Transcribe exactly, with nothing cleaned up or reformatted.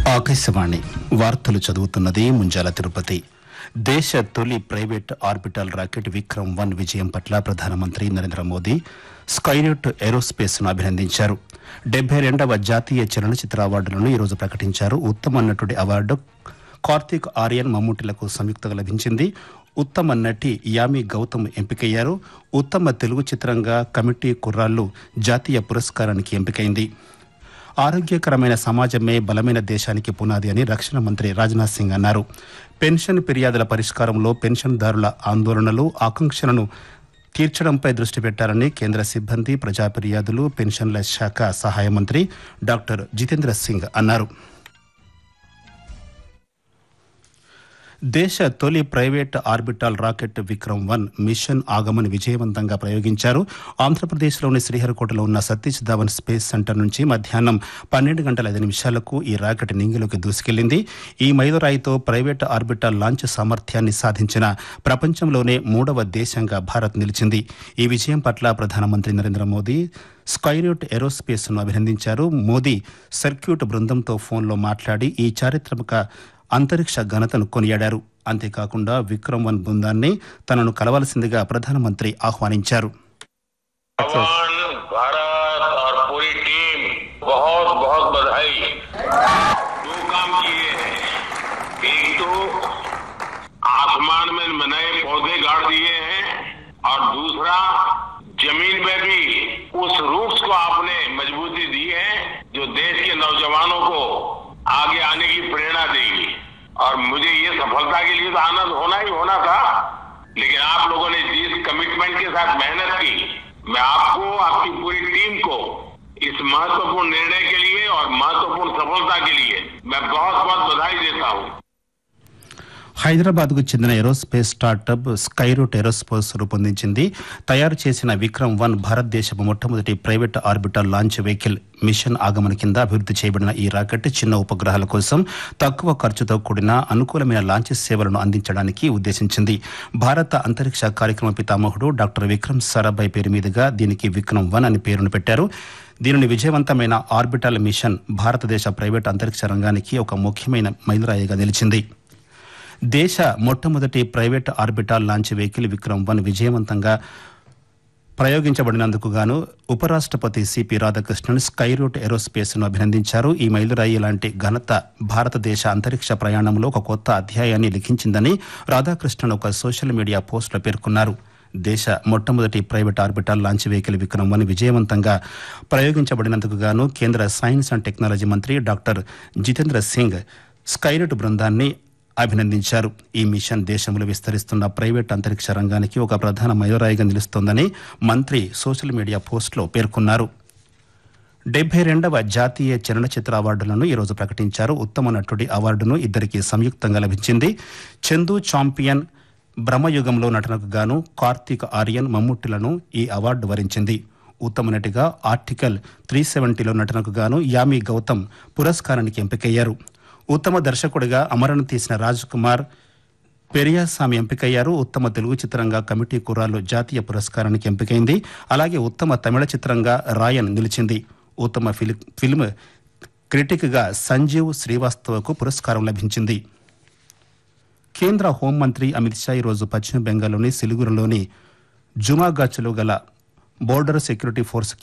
ఆకాశవాణి వార్తలు చదువుతున్నది ముంజాల తిరుపతి. దేశ తొలి private orbital rocket Vikram one విజయం పట్ల ప్రధానమంత్రి నరేంద్ర మోదీ స్కైరూట్ ఏరోస్పేస్ ను అభినందించారు. డెబ్బై రెండవ జాతీయ చలనచిత్ర అవార్డులను ఈరోజు ప్రకటించారు. ఉత్తమ నటుడి అవార్డు కార్తీక్ ఆర్యన్, మమ్ముటిలకు సంయుక్తంగా లభించింది. ఉత్తమ నటి యామి గౌతమ్ ఎంపికయ్యారు. ఉత్తమ తెలుగు చిత్రంగా కమిటీ కుర్రాళ్లు జాతీయ పురస్కారానికి ఎంపికైంది. ఆరోగ్యకరమైన సమాజమే బలమైన దేశానికి పునాది అని రక్షణ మంత్రి రాజ్నాథ్ సింగ్ అన్నారు. పెన్షన్ ఫిర్యాదుల పరిష్కారంలో పెన్షన్దారుల ఆందోళనలు, ఆకాంక్షలను తీర్చడంపై దృష్టి పెట్టాలని కేంద్ర సిబ్బంది, ప్రజా ఫిర్యాదులు, పెన్షన్ల శాఖ సహాయ మంత్రి డాక్టర్ జితేంద్ర సింగ్ అన్నారు. దేశ తొలి private orbital rocket Vikram one machine ఆగమన్ విజయవంతంగా ప్రయోగించారు. ఆంధ్రప్రదేశ్లోని శ్రీహరికోటలో ఉన్న సతీష్ ధావన్ స్పేస్ సెంటర్ నుంచి మధ్యాహ్నం పన్నెండు గంటల ఐదు నిమిషాలకు ఈ రాకెట్ నింగిలోకి దూసుకెళ్లింది. ఈ మైలురాయితో ప్రైవేట్ ఆర్బిటాల్ లాంచ్ సామర్థ్యాన్ని సాధించిన ప్రపంచంలోనే మూడవ దేశంగా భారత్ నిలిచింది. ఈ విజయం పట్ల ప్రధానమంత్రి నరేంద్ర మోదీ స్కైరూట్ ఏరోస్పేస్ ను అభినందించారు. మోదీ సర్క్యూట్ బృందంతో ఫోన్లో మాట్లాడి ఈ చారిత్రక అంతరిక్ష ఘనతను కొనియాడారు. అంతేకాకుండా విక్రమ్ వన్ బృందాన్ని తనను కలవాల్సిందిగా ప్రధానమంత్రి ఆహ్వానించారు. भारत और पूरी टीम बहुत बहुत बधाई. दो काम किए हैं. एक तो आसमान में नए पौधे गाड़ दिए हैं और दूसरा जमीन में भी उस रूट्स को आपने मजबूती दी है जो देश के नौजवानों को आगे आने की प्रेरणा देगी. और मुझे ये सफलता के लिए तो आनंद होना ही होना था, लेकिन आप लोगों ने जिस कमिटमेंट के साथ मेहनत की, मैं आपको, आपकी पूरी टीम को इस महत्वपूर्ण निर्णय के लिए और महत्वपूर्ण सफलता के लिए मैं बहुत बहुत बधाई देता हूँ. హైదరాబాద్ కు చెందిన ఏరోస్పేస్ స్టార్టప్ స్కైరూట్ ఏరోస్పేస్ రూపొందించింది. తయారు చేసిన విక్రమ్ వన్ భారతదేశపు మొట్టమొదటి private orbital launch vehicle. Machine ఆగమన కింద అభివృద్ధి చేయబడిన ఈ రాకెట్ చిన్న ఉపగ్రహాల కోసం తక్కువ ఖర్చుతో కూడిన అనుకూలమైన లాంచ్ సేవలను అందించడానికి ఉద్దేశించింది. భారత అంతరిక్ష కార్యక్రమ పితామహుడు డాక్టర్ విక్రమ్ సారాభాయ్ పేరు మీదుగా దీనికి విక్రమ్ వన్ అని పేరును పెట్టారు. దీనిని విజయవంతమైన ఆర్బిటల్ మిషన్ భారతదేశ ప్రైవేట్ అంతరిక్ష రంగానికి ఒక ముఖ్యమైన మైలురాయిగా నిలిచింది. దేశ మొట్టమొదటి private orbital launch vehicle Vikram one విజయవంతంగా ప్రయోగించబడినందుకు గాను ఉపరాష్ట్రపతి సిపి రాధాకృష్ణన్ స్కైరూట్ ఏరోస్పేస్ ను అభినందించారు. ఈ మైలురాయి లాంటి ఘనత భారతదేశ అంతరిక్ష ప్రయాణంలో ఒక కొత్త అధ్యాయాన్ని లిఖించిందని రాధాకృష్ణన్ ఒక సోషల్ మీడియా పోస్టులో పేర్కొన్నారు. దేశ మొట్టమొదటి private orbital launch vehicle Vikram one విజయవంతంగా ప్రయోగించబడినందుకు గాను కేంద్ర సైన్స్ అండ్ టెక్నాలజీ మంత్రి డాక్టర్ జితేంద్ర సింగ్ స్కైరూట్ బృందాన్ని అభినందించారు. ఈ మిషన్ దేశంలో విస్తరిస్తున్న ప్రైవేట్ అంతరిక్ష రంగానికి ఒక ప్రధాన మైలురాయిగా నిలుస్తోందని మంత్రి సోషల్ మీడియా పోస్టులో పేర్కొన్నారు. డెబ్బై రెండవ జాతీయ చలనచిత్ర అవార్డులను ఈరోజు ప్రకటించారు. ఉత్తమ నటుడి అవార్డును ఇద్దరికి సంయుక్తంగా లభించింది. చందు చాంపియన్ బ్రహ్మయుగంలో నటనకు గాను కార్తీక్ ఆర్యన్, మమ్ముట్టిలను ఈ అవార్డు వరించింది. ఉత్తమ నటిగా ఆర్టికల్ త్రీ సెవెంటీలో నటనకు గాను యామి గౌతమ్ పురస్కారానికి ఎంపికయ్యారు. ఉత్తమ దర్శకుడిగా అమరణ తీసిన రాజ్ కుమార్ పెరియాస్వామి ఎంపికయ్యారు. ఉత్తమ తెలుగు చిత్రంగా కమిటీ కుర్రాళ్లు జాతీయ పురస్కారానికి ఎంపికైంది. అలాగే ఉత్తమ తమిళ చిత్రంగా రాయన్ నిలిచింది. ఉత్తమ ఫిల్మ్ క్రిటిక్ గా సంజీవ్ శ్రీవాస్తవకు పురస్కారం లభించింది. కేంద్ర హోంమంత్రి అమిత్ షా ఈరోజు పశ్చిమ బెంగాల్లోని సిలిగురిలోని జుమాగాచ్లో గల బోర్డర్ సెక్యూరిటీ ఫోర్స్